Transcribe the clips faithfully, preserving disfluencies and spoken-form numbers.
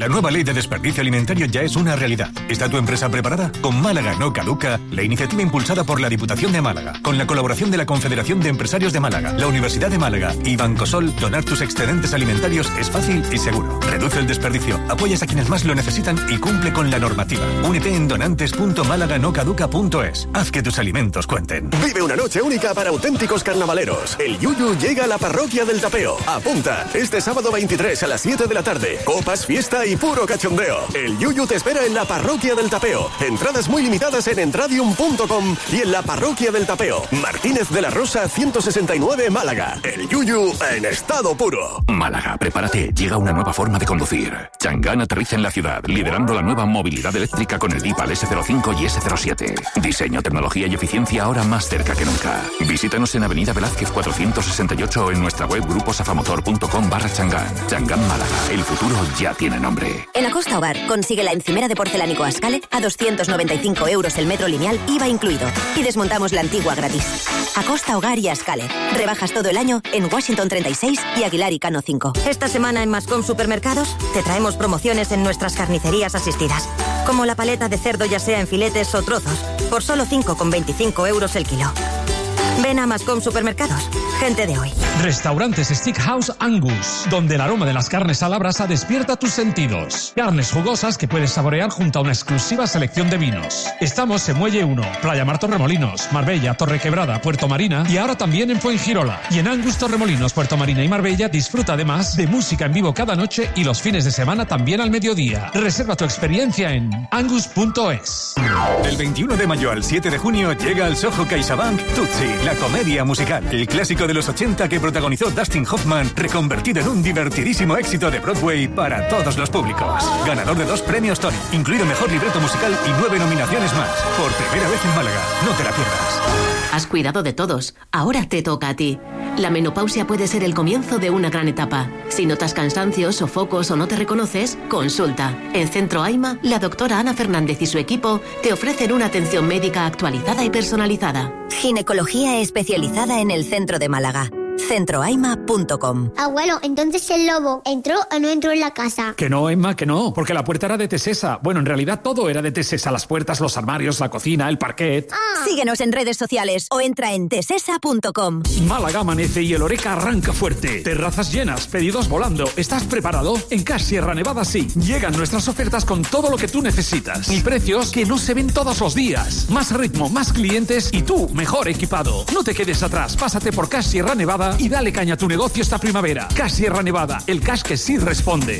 La nueva ley de desperdicio alimentario ya es una realidad. ¿Está tu empresa preparada? Con Málaga no caduca, la iniciativa impulsada por la Diputación de Málaga, con la colaboración de la Confederación de Empresarios de Málaga, la Universidad de Málaga y Bancosol, donar tus excedentes alimentarios es fácil y seguro. Reduce el desperdicio, apoyas a quienes más lo necesitan y cumple con la normativa. Únete en donantes punto málaga no caduca punto es. Haz que tus alimentos cuenten. Vive una noche única para auténticos carnavaleros. El Yuyu llega a la parroquia del Tapeo. Apunta, este sábado veintitrés a las siete de la tarde. Copas, fiesta y puro cachondeo. El Yuyu te espera en la parroquia del Tapeo. Entradas muy limitadas en entradium punto com y en la parroquia del Tapeo. Martínez de la Rosa ciento sesenta y nueve, Málaga. El Yuyu en estado puro. Málaga, prepárate. Llega una nueva forma de conducir. Chang'an aterriza en la ciudad, liderando la nueva movilidad eléctrica con el Deepal ese cero cinco y ese cero siete. Diseño, tecnología y eficiencia ahora más cerca que nunca. Visítanos en Avenida Velázquez cuatrocientos sesenta y ocho o en nuestra web gruposafamotor punto com barra Chang'an. Chang'an Málaga. El futuro ya tiene nombre. En Acosta Hogar consigue la encimera de porcelánico Ascale a doscientos noventa y cinco euros el metro lineal, I V A incluido. Y desmontamos la antigua gratis. Acosta Hogar y Ascale. Rebajas todo el año en Washington treinta y seis y Aguilar y Cano cinco. Esta semana en Mascom Supermercados te traemos promociones en nuestras carnicerías asistidas. Como la paleta de cerdo, ya sea en filetes o trozos, por solo cinco con veinticinco euros el kilo. Ven a Mascom Supermercados. Gente de hoy. Restaurantes Steakhouse Angus, donde el aroma de las carnes a la brasa despierta tus sentidos. Carnes jugosas que puedes saborear junto a una exclusiva selección de vinos. Estamos en Muelle uno, Playa Mar Torremolinos, Marbella, Torrequebrada, Puerto Marina y ahora también en Fuengirola. Y en Angus Torremolinos, Puerto Marina y Marbella disfruta además de música en vivo cada noche y los fines de semana también al mediodía. Reserva tu experiencia en angus punto es. Del veintiuno de mayo al siete de junio llega al Soho CaixaBank Tootsie, la comedia musical, el clásico de los ochenta que protagonizó Dustin Hoffman, reconvertido en un divertidísimo éxito de Broadway para todos los públicos. Ganador de dos premios Tony, incluido mejor libreto musical y nueve nominaciones más. Por primera vez en Málaga, no te la pierdas. Has cuidado de todos, ahora te toca a ti. La menopausia puede ser el comienzo de una gran etapa. Si notas cansancios, sofocos o no te reconoces, consulta. En Centro AIMA, la doctora Ana Fernández y su equipo te ofrecen una atención médica actualizada y personalizada. Ginecología especializada en el centro de Málaga. centro aima punto com. Abuelo, entonces el lobo ¿entró o no entró en la casa? Que no, Emma, que no, porque la puerta era de Tesesa. Bueno, en realidad todo era de Tesesa, las puertas, los armarios, la cocina, el parquet. Ah. Síguenos en redes sociales o entra en tesesa punto com. Málaga amanece y el Oreca arranca fuerte. Terrazas llenas, pedidos volando. ¿Estás preparado? En Cash Sierra Nevada sí. Llegan nuestras ofertas con todo lo que tú necesitas. Y precios que no se ven todos los días. Más ritmo, más clientes y tú mejor equipado. No te quedes atrás, pásate por Cash Sierra Nevada y dale caña a tu negocio esta primavera. Cash Sierra Nevada, el cash que sí responde.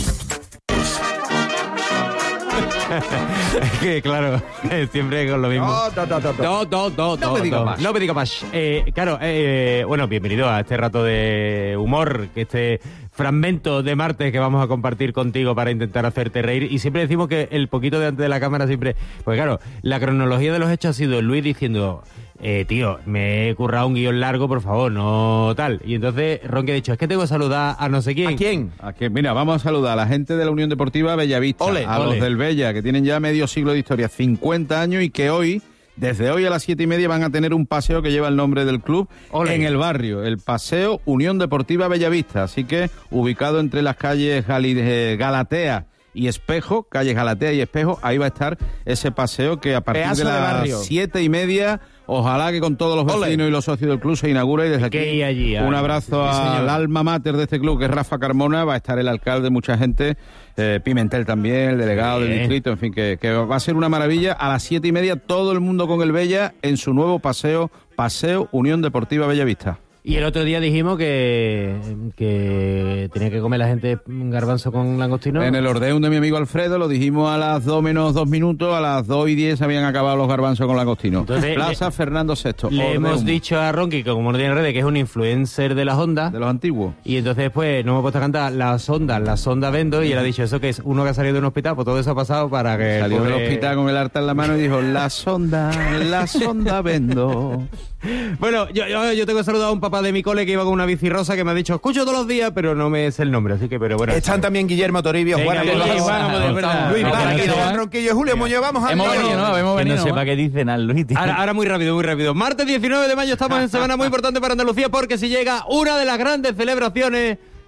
Es que, claro, siempre con lo mismo. No, no, no, no. No, no, no, No me diga no, más. No me diga más. Eh, claro, eh, bueno, bienvenido a este rato de humor, que este fragmento de martes que vamos a compartir contigo para intentar hacerte reír. Y siempre decimos que el poquito de antes de la cámara siempre... Pues claro, la cronología de los hechos ha sido Luis diciendo... Eh, tío, me he currado un guión largo, por favor, no tal. Y entonces Ronque ha dicho, es que tengo que saludar a no sé quién. ¿A quién? A que, mira, vamos a saludar a la gente de la Unión Deportiva Bellavista, Ole, a ole. los del Bella, que tienen ya medio siglo de historia, cincuenta años, y que hoy, desde hoy a las siete y media, van a tener un paseo que lleva el nombre del club Ole. en el barrio, el Paseo Unión Deportiva Bellavista. Así que, ubicado entre las calles Gali- eh, Galatea y Espejo, calles Galatea y Espejo, ahí va a estar ese paseo que a partir Pedazo de de las barrio. siete y media, ojalá que con todos los Ole. vecinos y los socios del club se inaugure. Y desde aquí, Que hay allí, un ah, abrazo sí, señor. al alma mater de este club, que es Rafa Carmona. Va a estar el alcalde, mucha gente, eh, Pimentel también, el delegado Bien. del distrito, en fin, que, que va a ser una maravilla. A las siete y media, todo el mundo con el Bella en su nuevo paseo, Paseo Unión Deportiva Bellavista. Y el otro día dijimos que, que tenía que comer la gente garbanzo con langostino. En el ordeum de mi amigo Alfredo lo dijimos a las dos menos dos minutos, a las dos y diez habían acabado los garbanzos con langostino. Entonces, Plaza le- Fernando sexto. Le Ordeum, hemos dicho a Ronqui, que como no tiene redes, que es un influencer de las ondas. de los antiguos. Y entonces, pues, nos hemos puesto a cantar las ondas, las ondas vendo, y él ha dicho eso, que es uno que ha salido de un hospital, pues todo eso ha pasado para que... el Salió del pobre- hospital con el arta en la mano y dijo, la sonda, la sonda vendo. Bueno, yo, yo, yo tengo que saludar a un papá de mi cole que iba con una bici rosa que me ha dicho, escucho todos los días, pero no me sé el nombre, así que, pero bueno. Están también Guillermo Toribio, Venga, Juan Guillermo, Alonso, vamos, de verdad. Luis Venga, Vázquez, venga. Juan Ronquillo, Julio Muñoz, vamos a Hemos ver. venido, ¿no? Hemos Que venido. no sepa qué dicen al Luis. tío. Ahora, ahora muy rápido, muy rápido. Martes diecinueve de mayo estamos en semana muy importante para Andalucía porque si llega una de las grandes celebraciones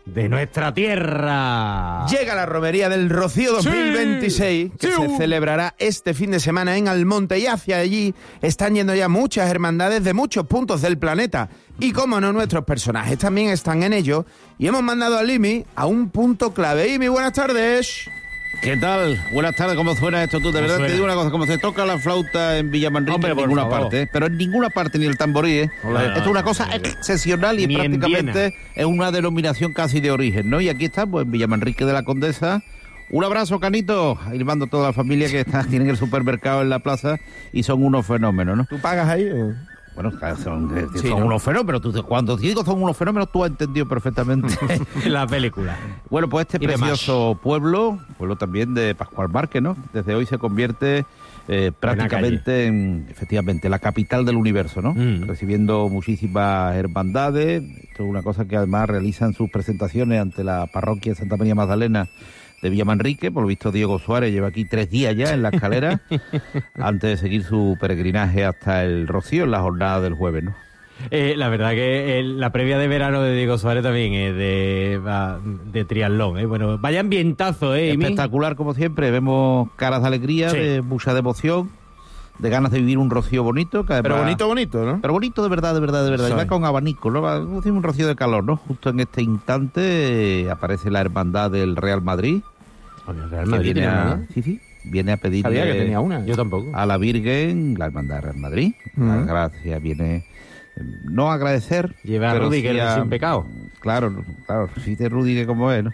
de nuestra tierra. Llega la romería del Rocío dos mil veintiséis, Sí. que Sí. se celebrará este fin de semana en Almonte, y hacia allí están yendo ya muchas hermandades de muchos puntos del planeta. Y como no, nuestros personajes también están en ello, y hemos mandado al IMI a un punto clave. IMI, buenas tardes. ¿Qué tal? Buenas tardes, ¿cómo suena esto tú? De verdad suena? te digo una cosa, como se toca la flauta en Villamanrique, Hombre, en por ninguna favor. parte, ¿eh? Pero en ninguna parte, ni el tamborí, ¿eh? Hola. Esto es una cosa excepcional y Ni en prácticamente es una denominación casi de origen, ¿no? Y aquí está, pues, en Villamanrique de la Condesa. Un abrazo, Canito, y mando a toda la familia que está, tienen el supermercado en la plaza y son unos fenómenos, ¿no? ¿Tú pagas ahí? o? Bueno, claro, son, eh, Sí, son ¿no? unos fenómenos. Tú, cuando te digo son unos fenómenos, tú has entendido perfectamente. La película. Bueno, pues este Y demás. precioso pueblo, pueblo también de Pascual Márquez, ¿no? Desde hoy se convierte eh, prácticamente en, efectivamente, la capital del universo, ¿no? Mm. Recibiendo muchísimas hermandades. Esto es una cosa que además realizan sus presentaciones ante la parroquia de Santa María Magdalena de Villamanrique. Por lo visto, Diego Suárez lleva aquí tres días ya en la escalera antes de seguir su peregrinaje hasta el Rocío en la jornada del jueves, ¿no? Eh, la verdad que el- la previa de verano de Diego Suárez también es de, va- de triatlón. ¿eh? Bueno, vaya ambientazo, ¿eh, Imi? Espectacular, como siempre. Vemos caras de alegría, Sí. de mucha devoción, de ganas de vivir un rocío bonito. Que además- Pero bonito, bonito, ¿no? Pero bonito de verdad, de verdad, de verdad. Y Eso va es. con abanico, ¿no? Va como si un rocío de calor, ¿no? Justo en este instante eh, aparece la hermandad del Real Madrid. Coño, el Real que Madrid viene tiene a, una, ¿no? sí, sí, viene a pedirle Sabía que tenía una. Yo tampoco. a la Virgen, la hermandad del Real Madrid. La Ujú. gracia viene eh, no a agradecer. Lleva a pero Rudiger sí a- sin pecado. Claro, claro, dice Rudiger como es, ¿no?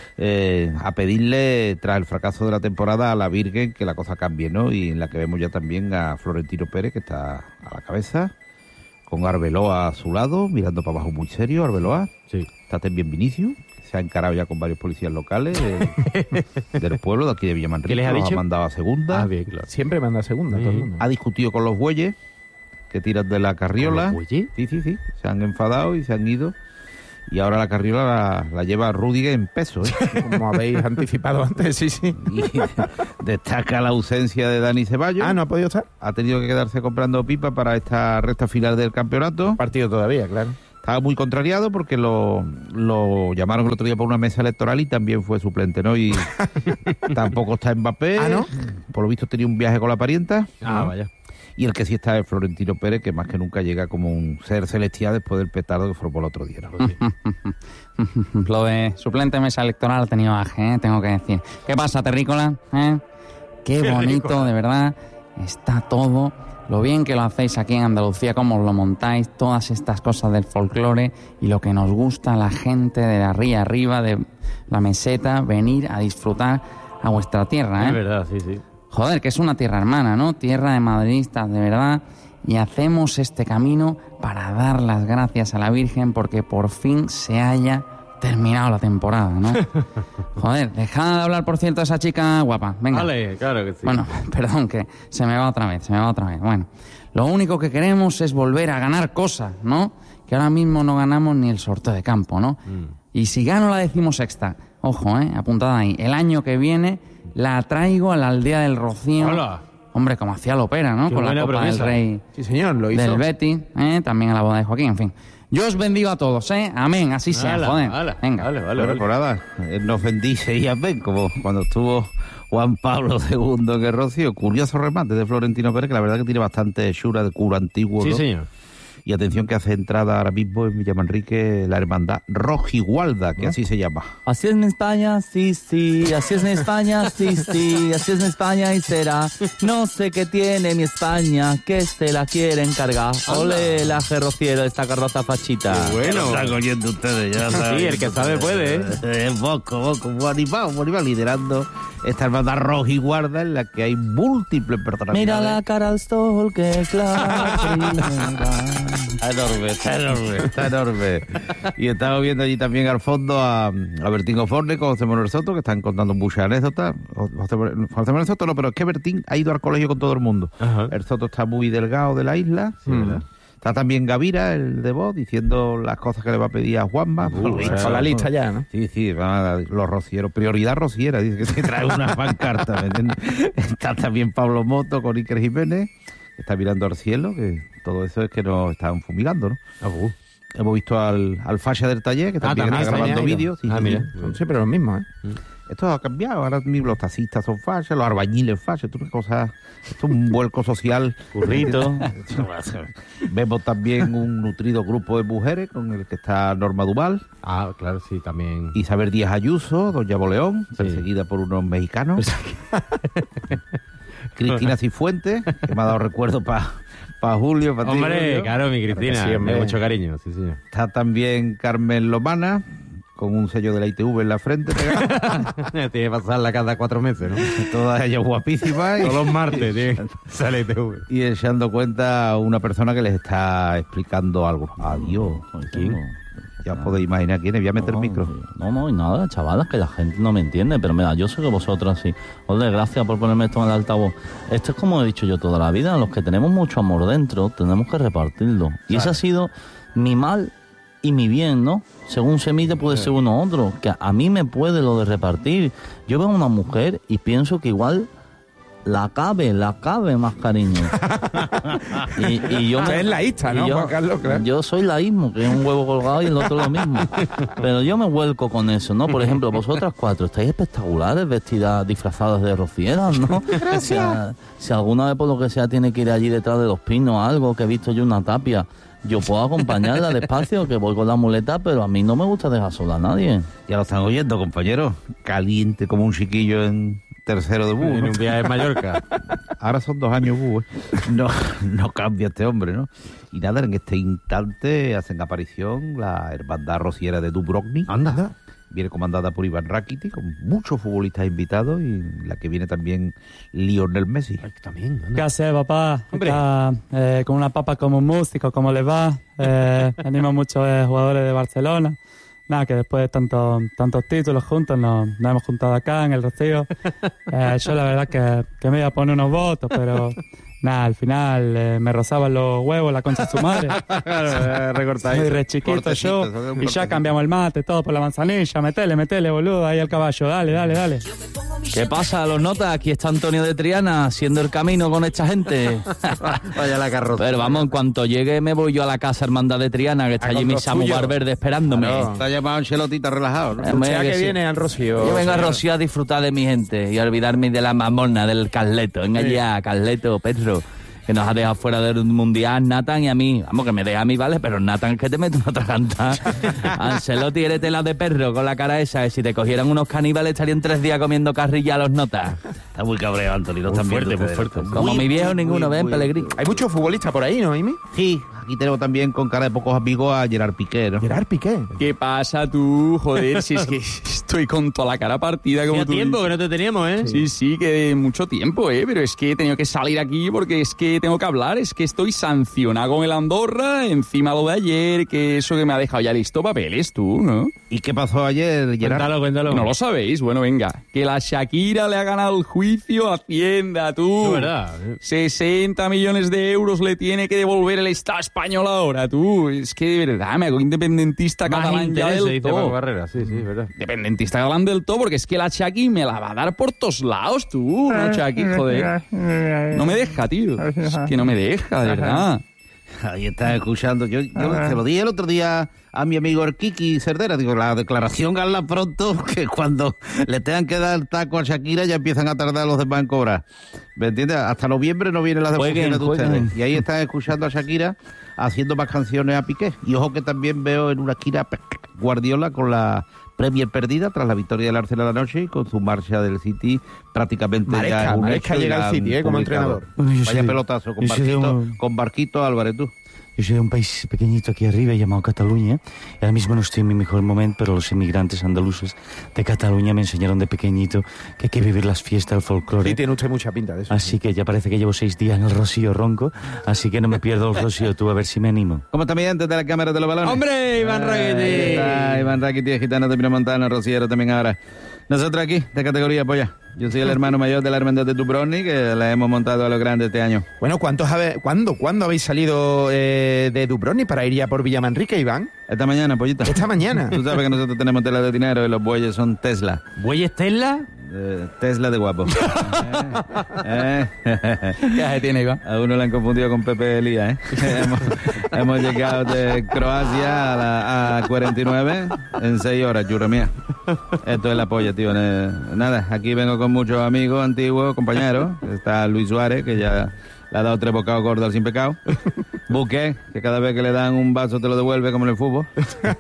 Eh, a pedirle, tras el fracaso de la temporada, a la Virgen que la cosa cambie, ¿no? Y en la que vemos ya también a Florentino Pérez, que está a la cabeza, con Arbeloa a su lado, mirando para abajo muy serio, Arbeloa. Sí. Está también Vinicio, que se ha encarado ya con varios policías locales eh, del pueblo, de aquí de Villamanrique. ¿Qué les ha los dicho? mandado a segunda. Ah, bien, claro. Siempre manda segunda, todo el mundo. Ha discutido con los bueyes, que tiran de la carriola. ¿Con los bueyes? Sí, sí, sí. Se han enfadado y se han ido. Y ahora la carriola la, la lleva Rudiger en peso, ¿eh? Como habéis anticipado antes, sí, sí. Y destaca la ausencia de Dani Ceballos. Ah, ¿no ha podido estar? Ha tenido que quedarse comprando pipa para esta recta final del campeonato. Partido todavía, claro. Estaba muy contrariado porque lo, lo llamaron el otro día por una mesa electoral y también fue suplente, ¿no? Y tampoco está Mbappé. ¿Ah, no? Por lo visto tenía un viaje con la parienta. Ah, vaya. Y el que sí está es Florentino Pérez, que más que nunca llega como un ser celestial después del petardo que formó el otro día, ¿no? Lo de suplente mesa electoral ha tenido aje, ¿eh? Tengo que decir. ¿Qué pasa, terrícola? ¿Eh? Qué Qué bonito, rico. de verdad. Está todo. Lo bien que lo hacéis aquí en Andalucía, cómo os lo montáis, todas estas cosas del folclore y lo que nos gusta a la gente de la ría arriba, de la meseta, venir a disfrutar a vuestra tierra, ¿eh? Es verdad, sí, sí. Joder, que es una tierra hermana, ¿no? Tierra de madridistas, de verdad. Y hacemos este camino para dar las gracias a la Virgen porque por fin se haya terminado la temporada, ¿no? Joder, dejad de hablar, por cierto, de esa chica guapa. Venga. Vale, claro que sí. Bueno, perdón, que se me va otra vez, se me va otra vez. Bueno, lo único que queremos es volver a ganar cosas, ¿no? Que ahora mismo no ganamos ni el sorteo de campo, ¿no? Mm. Y si gano la decimosexta, ojo, ¿eh? Apuntada ahí, el año que viene la traigo a la aldea del Rocío. Hola. Hombre, como hacía Lopera, ¿no? Qué Con la buena Copa promesa. del Rey Sí, señor, lo hizo. del Betis, ¿eh? También a la boda de Joaquín, en fin. Yo os bendigo a todos, ¿eh? Amén, así sea, Hala, joder. hala. Venga. Vale, vale, Bueno, vale. pues nada, él nos bendice y amén, como cuando estuvo Juan Pablo segundo en el Rocío. Curioso remate de Florentino Pérez, que la verdad que tiene bastante hechura de cura antiguo, Sí, ¿no? señor. Y atención que hace entrada ahora mismo en Villamanrique la hermandad Rojigualda, que así se llama. Así es en España, sí, sí. Así es en España, sí, sí. Así es en España y será. No sé qué tiene mi España, que se la quieren cargar. Ole, la gerrociero, esta carroza fachita. Bueno. Están oyendo ustedes, ya Sí, el que sabe puede, ¿eh? Es Bosco, Bosco, muy animado, muy animado, liderando esta hermandad Rojigualda en la que hay múltiples personalidades. Mira la cara al sol, que claro. Está enorme, está enorme, está enorme. Y estamos viendo allí también al fondo a, a Bertín Oforne con José Manuel Soto, que están contando muchas anécdotas. José, José Manuel Soto no, pero es que Bertín ha ido al colegio con todo el mundo. Ajá. El Soto está muy delgado de la isla. Sí, ¿verdad? Está también Gavira, el de voz, diciendo las cosas que le va a pedir a Juanma. Uh, Pues, o sea, Con la lista ya, ¿no? Sí, sí, van a- los rocieros, prioridad rociera, dice que se trae una pancarta, ¿me entiendes? Está también Pablo Moto con Iker Jiménez, que está mirando al cielo, que todo eso es que nos están fumigando, ¿no? Ah, uh. Hemos visto al, al Fasha del taller, que también, ah, está grabando vídeos. Sí, ah, sí, mira, sí. Son siempre los mismos, ¿eh? Esto ha cambiado, ahora mismo los taxistas son fachas, los albañiles fachas, esto es una cosa, esto es un vuelco social. Currito. Vemos también un nutrido grupo de mujeres con el que está Norma Duval. Ah, claro, sí, también. Isabel Díaz Ayuso, Doña Boleón, sí. perseguida por unos mexicanos. Cristina Cifuentes, que me ha dado recuerdo para pa Julio. Pa Hombre, Julio. Claro, mi Cristina, sí, hombre. Mucho cariño, sí, señor. Está también Carmen Lomana, con un sello de la I T V en la frente. Tiene que pasarla cada cuatro meses, ¿no? Todas ellas guapísimas. Todos los martes tiene sale I T V. Y echando cuenta a una persona que les está explicando algo. Adiós. ¿Quién? Ya os podéis imaginar quién es. Voy a meter no, micro. No, no, y nada, chavalas, que la gente no me entiende. Pero mira, yo sé que vosotras sí. Ole, gracias por ponerme esto en el altavoz. Esto es como he dicho yo toda la vida. Los que tenemos mucho amor dentro, tenemos que repartirlo. Y claro. Ese ha sido mi mal y mi bien, ¿no? Según se mide puede ser uno u otro. Que a mí me puede lo de repartir. Yo veo a una mujer y pienso que igual la cabe, la cabe más cariño. y, y yo me, es laísta, ¿no, yo, Juan Carlos? Claro. Yo soy laísmo, que es un huevo colgado y el otro lo mismo. Pero yo me vuelco con eso, ¿no? Por ejemplo, vosotras cuatro estáis espectaculares, vestidas, disfrazadas de rocieras, ¿no? Si, a, si alguna vez por lo que sea tiene que ir allí detrás de los pinos, algo que he visto yo una tapia, yo puedo acompañarla despacio, que voy con la muleta, pero a mí no me gusta dejar sola a nadie. Ya lo están oyendo, compañeros. Caliente como un chiquillo en tercero de bus. En ¿no? un viaje en Mallorca. Ahora son dos años bus. ¿eh? No, no cambia este hombre, ¿no? Y nada, en este instante hacen aparición la hermandad rociera de Dubrovnik. Anda. Viene comandada por Iván Rakitic, con muchos futbolistas invitados, y la que viene también Lionel Messi. Ay, también, ¿qué hace, papá? Está, eh, con una papa como un músico, ¿cómo le va? Eh, venimos muchos eh, jugadores de Barcelona. Nada, que después de tantos, tantos títulos juntos nos, nos hemos juntado acá en el Rocío. Eh, yo la verdad que, que me iba a poner unos votos, pero nada, al final eh, me rozaban los huevos, la concha de su madre. Claro, recortadito. Soy re chiquito yo. Y ya cambiamos el mate, todo por la manzanilla. Metele, metele, boludo, ahí al caballo. Dale, dale, dale. ¿Qué pasa, los notas? Aquí está Antonio de Triana haciendo el camino con esta gente. Vaya la carroza. Pero vamos, en cuanto llegue me voy yo a la casa Hermandad de Triana, que está allí mi Samu Valverde esperándome. Claro. Está llamado Ancelotti, está relajado, ¿no? O sea que, que viene sí. al Rocío. Yo vengo a Rocío a disfrutar de mi gente y a olvidarme de la mamona, del Carleto. Venga sí. ya, Carleto, Pedro, que nos ha dejado fuera del Mundial, Nathan y a mí. Vamos, que me deja a mí, ¿vale? Pero Nathan, es que te mete una traganta. Ancelotti, eres tela de perro con la cara esa, que si te cogieran unos caníbales estarían tres días comiendo carrilla a los notas. Está muy cabreado, Antonio. No muy están fuerte, muy fuerte. Como muy, mi viejo, muy, ninguno, muy, ven, muy, Pellegrini. Hay muchos futbolistas por ahí, ¿no, Amy? Sí, aquí tenemos también con cara de pocos amigos a Gerard Piqué, ¿no? Gerard Piqué. ¿Qué pasa tú? Joder, si es que estoy con toda la cara partida. Como tú tiempo dices. que no te teníamos, ¿eh? Sí, sí, que mucho tiempo, ¿eh? Pero es que he tenido que salir aquí porque es que tengo que hablar. Es que estoy sancionado con el Andorra, encima lo de ayer, que eso que me ha dejado ya listo papeles, tú, ¿no? ¿Y qué pasó ayer, Gerard? Cuéntalo, cuéntalo. No lo sabéis. Bueno, venga. Que la Shakira le ha ganado el juicio a Hacienda, tú. Es verdad. sesenta millones de euros le tiene que devolver el Estado español ahora, tú. Es que de verdad me hago independentista Más catalán ya interés, del dice todo. Paco Barrera. Sí, sí, verdad. Independentista catalán del todo, porque es que la Shaki me la va a dar por todos lados, tú. No, Shaki, joder. No me deja, tío. Es que no me deja, de verdad. Ahí estás escuchando. Yo, yo se lo dije el otro día a mi amigo el Kiki Cerdera. Digo, la declaración hazla pronto, que cuando le tengan que dar taco a Shakira ya empiezan a tardar los demás en cobrar. ¿Me entiendes? Hasta noviembre no vienen las devoluciones de ustedes. Y ahí están escuchando a Shakira haciendo más canciones a Piqué. Y ojo que también veo en una esquina Guardiola con la Premier perdida tras la victoria del Arsenal anoche y con su marcha del City prácticamente Maresca, ya es un Maresca hecho llega al City, ¿eh? Como entrenador. Bueno, Vaya de, pelotazo con Barquito, un... con Barquito Álvarez, tú. Yo soy de un país pequeñito aquí arriba llamado Cataluña. Y ahora mismo no estoy en mi mejor momento, pero los inmigrantes andaluces de Cataluña me enseñaron de pequeñito que hay que vivir las fiestas, el folclore. Sí, tiene usted mucha pinta de eso. Así que ya parece que llevo seis días en el Rocío ronco, así que no me pierdo el Rocío, tú a ver si me animo. ¿Cómo está mi gente de la cámara de los balones? ¡Hombre, Iván Rakitic! Ah, Iván Rakitic, gitano de Pinamontana, Rociero también ahora. Nosotros aquí, de categoría polla. Yo soy el hermano mayor de la hermandad de Dubrovnik, que la hemos montado a lo grande este año. Bueno, ¿cuántos habe, ¿cuándo, ¿cuándo habéis salido eh, de Dubrovnik para ir ya por Villamanrique, Iván? Esta mañana, pollita. Esta mañana. Tú sabes que nosotros tenemos tela de dinero y los bueyes son Tesla. ¿Bueyes Tesla? Eh, Tesla de guapo. eh, eh. Ya se tiene, Iván. A uno le han confundido con Pepe Elías, ¿eh? hemos, hemos llegado de Croacia a la A cuarenta y nueve en seis horas, churra mía. Esto es la polla, tío. Eh, nada, aquí vengo con muchos amigos antiguos, compañeros. Está Luis Suárez, que ya le ha dado tres bocados gordos al sin pecado. Buque, que cada vez que le dan un vaso te lo devuelve como en el fútbol.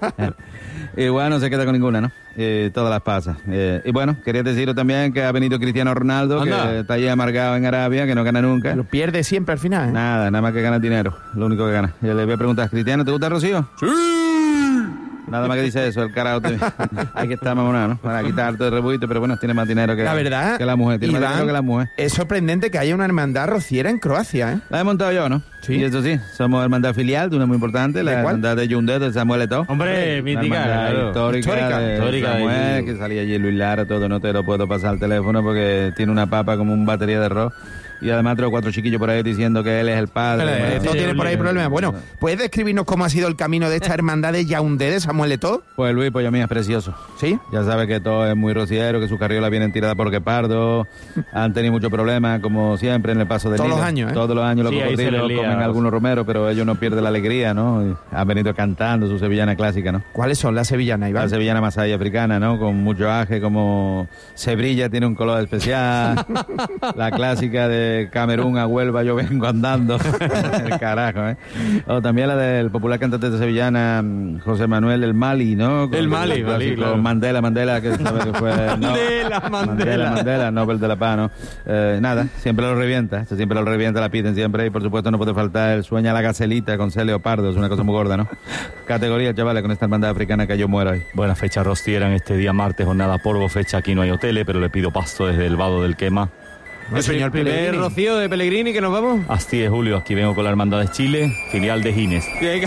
Y bueno, no se queda con ninguna, ¿no? Eh, todas las pasas. Eh, y bueno, quería deciros también que ha venido Cristiano Ronaldo, Anda. que está ahí amargado en Arabia, que no gana nunca. Lo pierde siempre al final, ¿eh? Nada, nada más que gana dinero, lo único que gana. Y le voy a preguntar, Cristiano, ¿te gusta Rocío? ¡Sí! Nada más que dice eso, el carajo. Te... Hay que estar mamonado, ¿no? Para quitar harto de rebuito, pero bueno, tiene más dinero que la, verdad, que la mujer. Tiene Iván, más dinero que la mujer. Es sorprendente que haya una hermandad rociera en Croacia, ¿eh? La he montado yo, ¿no? Sí. Y eso sí, somos hermandad filial de una muy importante, la hermandad de Yundet, de Samuel Eto'o. Hombre, mítica, claro. Histórica, Histórica, de histórica de Samuel, allí. que salía allí Luis Lara, todo, no te lo puedo pasar al teléfono porque tiene una papa como un batería de arroz. Y además tres o cuatro chiquillos por ahí diciendo que él es el padre. Vale, no tiene por ahí problemas. Bueno, ¿puedes describirnos cómo ha sido el camino de esta hermandad de Yaoundé de Samuel Eto'o? Pues Luis, pollo mío, es precioso. ¿Sí? Ya sabes que todo es muy rociero, que sus carriolas vienen tiradas por guepardo, han tenido muchos problemas, como siempre, en el paso de Todos los años, ¿eh? Todos los años los Sí, ahí se cocodrilos les lía, comen ¿no? algunos romeros, pero ellos no pierden la alegría, ¿no? Y han venido cantando su sevillana clásica, ¿no? ¿Cuáles son las sevillanas, Iván? La sevillana masaya africana, ¿no? Con mucho aje, como Sevilla tiene un color especial. La clásica de Camerún a Huelva, yo vengo andando. El carajo, ¿eh? O también la del popular cantante de sevillana, José Manuel El Mali, ¿no? Con El Mali, con Mali, claro. Mandela, Mandela, que sabe que fue... no, Mandela, Mandela. Mandela, Mandela, Nobel de la Paz, ¿no? Eh, nada, siempre lo revienta, esto siempre lo revienta, la piden siempre, y por supuesto no puede faltar el Sueña la Gacelita con C. Leopardo, es una cosa muy gorda, ¿no? Categoría, chavales, con esta hermandad africana que yo muero ahí. Buena fecha rociera en este día martes, jornada polvo, fecha aquí no hay hoteles, pero le pido pasto desde el vado del Quema. El señor primer Pellegrini. rocío de Pellegrini que nos vamos. Así es, Julio, aquí vengo con la Hermandad de Chile, filial de Gines.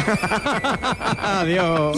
Adiós.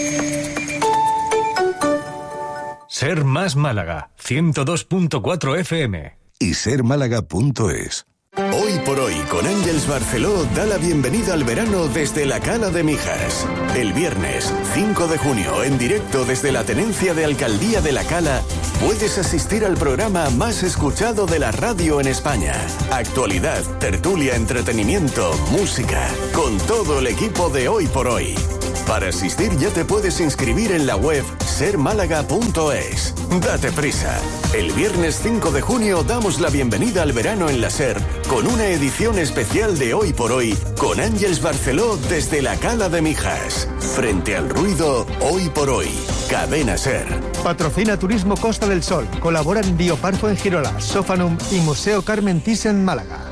Ser Más Málaga, ciento dos punto cuatro F M. Y ser málaga punto es. Hoy por hoy, con Ángels Barceló, da la bienvenida al verano desde la Cala de Mijas. El viernes cinco de junio, en directo desde la Tenencia de Alcaldía de la Cala, puedes asistir al programa más escuchado de la radio en España. Actualidad, tertulia, entretenimiento, música, con todo el equipo de Hoy por Hoy. Para asistir ya te puedes inscribir en la web ser málaga punto es. Date prisa. El viernes cinco de junio damos la bienvenida al verano en la SER con una edición especial de Hoy por Hoy con Ángels Barceló desde la Cala de Mijas. Frente al ruido, Hoy por Hoy. Cadena SER. Patrocina Turismo Costa del Sol. Colaboran Bioparco en Girola, Sofanum y Museo Carmen Thyssen Málaga.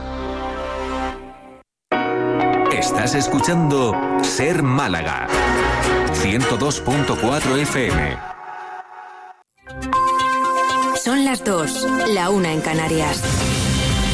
Estás escuchando Ser Málaga, ciento dos punto cuatro F M. Son las dos, la una en Canarias.